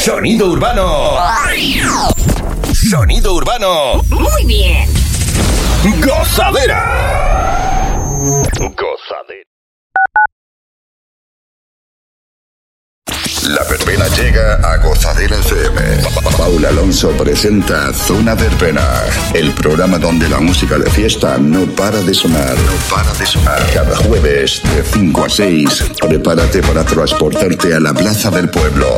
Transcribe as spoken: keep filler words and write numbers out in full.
Sonido urbano. Sonido urbano. Muy bien. Gozadera. Gozadera. La verbena llega a Gozadera F M. Paula Alonso presenta Zona Verbena, el programa donde la música de fiesta no para de sonar. No para de sonar. Cada jueves de cinco a seis, prepárate para transportarte a la plaza del pueblo.